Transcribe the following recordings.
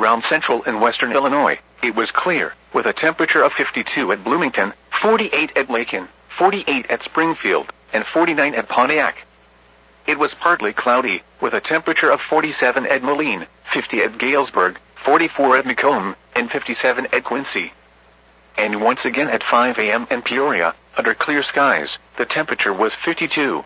Around central and western Illinois, it was clear, with a temperature of 52 at Bloomington, 48 at Macon, 48 at Springfield, and 49 at Pontiac. It was partly cloudy, with a temperature of 47 at Moline, 50 at Galesburg, 44 at Macomb, and 57 at Quincy. And once again at 5 a.m. in Peoria, under clear skies, the temperature was 52.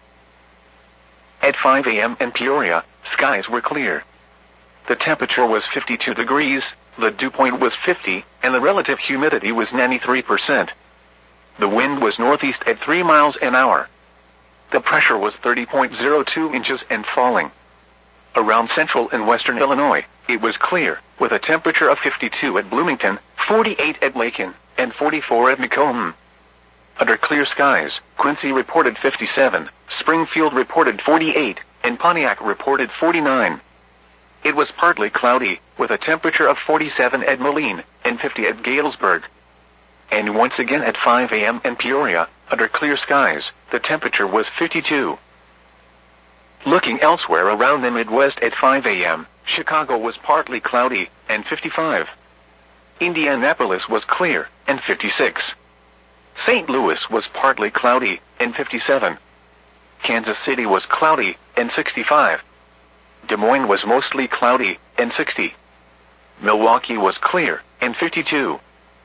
At 5 a.m. in Peoria, skies were clear. The temperature was 52 degrees, the dew point was 50, and the relative humidity was 93%. The wind was northeast at 3 miles an hour. The pressure was 30.02 inches and falling. Around central and western Illinois, it was clear, with a temperature of 52 at Bloomington, 48 at Macon, and 44 at Macomb. Under clear skies, Quincy reported 57, Springfield reported 48, and Pontiac reported 49. It was partly cloudy, with a temperature of 47 at Moline, and 50 at Galesburg. And once again at 5 a.m. in Peoria, under clear skies, the temperature was 52. Looking elsewhere around the Midwest at 5 a.m., Chicago was partly cloudy, and 55. Indianapolis was clear, and 56. St. Louis was partly cloudy, and 57. Kansas City was cloudy, and 65. Des Moines was mostly cloudy, and 60. Milwaukee was clear, and 52.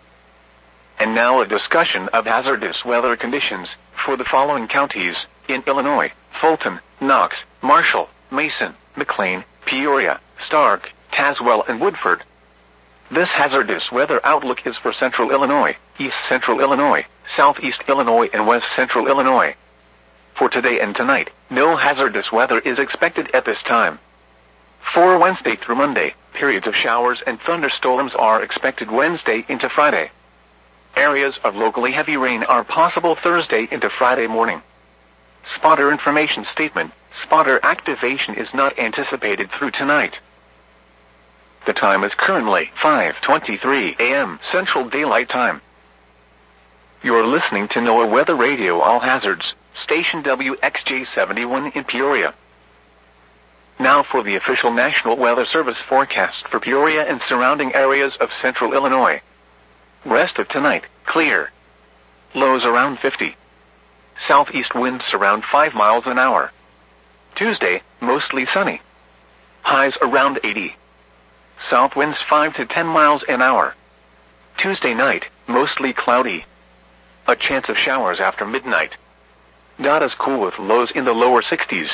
And now a discussion of hazardous weather conditions for the following counties in Illinois: Fulton, Knox, Marshall, Mason, McLean, Peoria, Stark, Tazewell, and Woodford. This hazardous weather outlook is for central Illinois, east central Illinois, southeast Illinois, and west central Illinois. For today and tonight, no hazardous weather is expected at this time. For Wednesday through Monday, periods of showers and thunderstorms are expected Wednesday into Friday. Areas of locally heavy rain are possible Thursday into Friday morning. Spotter information statement: spotter activation is not anticipated through tonight. The time is currently 5:23 a.m. Central Daylight Time. You're listening to NOAA Weather Radio All Hazards, station WXJ71 in Peoria. Now for the official National Weather Service forecast for Peoria and surrounding areas of central Illinois. Rest of tonight, clear. Lows around 50. Southeast winds around 5 miles an hour. Tuesday, mostly sunny. Highs around 80. South winds 5 to 10 miles an hour. Tuesday night, mostly cloudy. A chance of showers after midnight. Not as cool with lows in the lower 60s.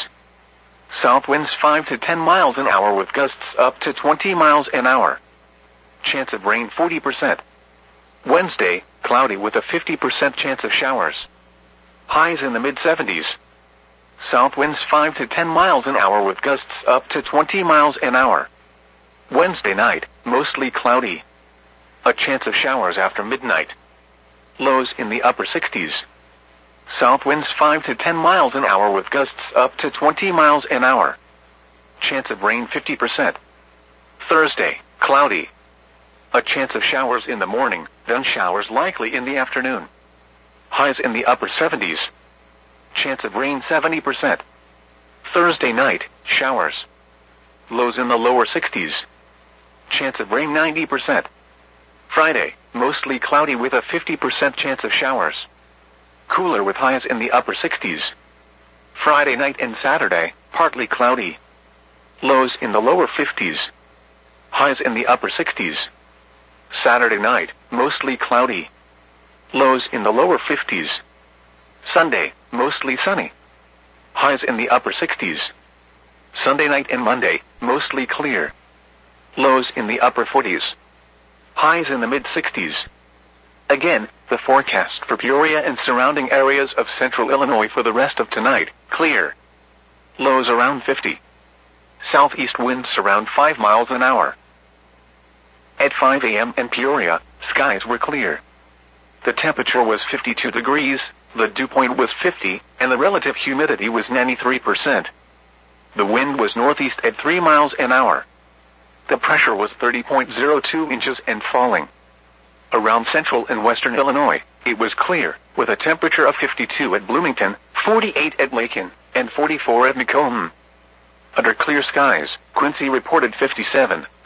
South winds 5 to 10 miles an hour with gusts up to 20 miles an hour. Chance of rain 40%. Wednesday, cloudy with a 50% chance of showers. Highs in the mid-70s. South winds 5 to 10 miles an hour with gusts up to 20 miles an hour. Wednesday night, mostly cloudy. A chance of showers after midnight. Lows in the upper 60s. South winds 5 to 10 miles an hour with gusts up to 20 miles an hour. Chance of rain 50%. Thursday, cloudy. A chance of showers in the morning, then showers likely in the afternoon. Highs in the upper 70s. Chance of rain 70%. Thursday night, showers. Lows in the lower 60s. Chance of rain 90%. Friday, mostly cloudy with a 50% chance of showers. Cooler with highs in the upper 60s. Friday night and Saturday, partly cloudy. Lows in the lower 50s. Highs in the upper 60s. Saturday night, mostly cloudy. Lows in the lower 50s. Sunday, mostly sunny. Highs in the upper 60s. Sunday night and Monday, mostly clear. Lows in the upper 40s. Highs in the mid-60s. Again, the forecast for Peoria and surrounding areas of central Illinois for the rest of tonight: clear. Lows around 50. Southeast winds around 5 miles an hour. At 5 a.m. in Peoria, skies were clear. The temperature was 52 degrees, the dew point was 50, and the relative humidity was 93%. The wind was northeast at 3 miles an hour. The pressure was 30.02 inches and falling. Around central and western Illinois, it was clear, with a temperature of 52 at Bloomington, 48 at Macon, and 44 at Macomb. Under clear skies, Quincy reported 57,